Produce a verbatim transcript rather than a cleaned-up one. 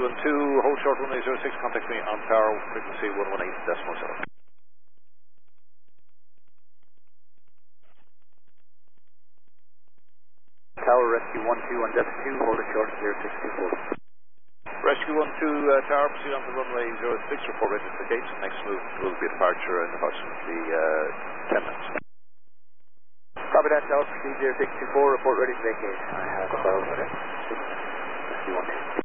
Rescue one two, hold short runway zero six, contact me on tower, frequency one one eight decimal seven. Tower Rescue one two on depth two, hold it short zero six two four. Rescue one two, uh, tower, proceed on to runway zero six, report ready for the gates. Next move will be departure in approximately uh, ten minutes. Copy that, Tower, proceed zero six two four, report ready to vacate. I have about Rescue one two.